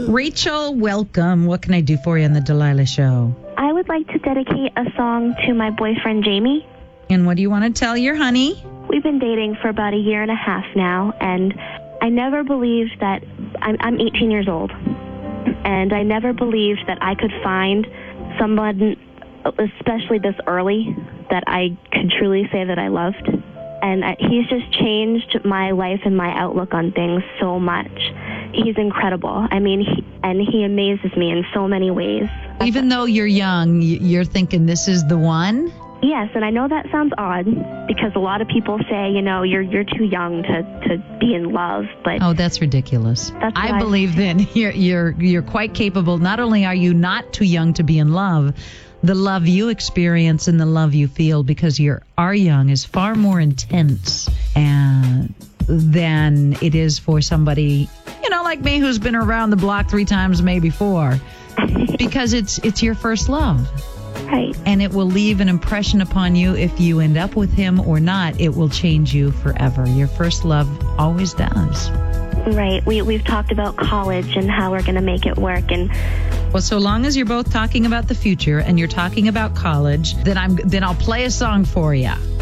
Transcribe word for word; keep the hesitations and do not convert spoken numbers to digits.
Rachel, welcome. What can I do for you on the Delilah Show? I would like to dedicate a song to my boyfriend, Jamie. And what do you want to tell your honey? We've been dating for about a year and a half now, and I never believed that I'm, I'm eighteen years old, and I never believed that I could find someone, especially this early, that I could truly say that I loved. And I, he's just changed my life and my outlook on things so much. He's incredible. I mean, he, and he amazes me in so many ways. Even though you're young, you're thinking this is the one? Yes, and I know that sounds odd because a lot of people say, you know, you're you're too young to, to be in love, but oh, that's ridiculous. That's I I believe then you're you're you're quite capable. Not only are you not too young to be in love, the love you experience and the love you feel because you are young is far more intense and than it is for somebody, you know, like me who's been around the block three times, maybe four, because it's it's your first love. Right. And it will leave an impression upon you if you end up with him or not. It will change you forever. Your first love always does. Right. We, we've talked about college and how we're going to make it work. And well, so long as you're both talking about the future and you're talking about college, then I'm then I'll play a song for you.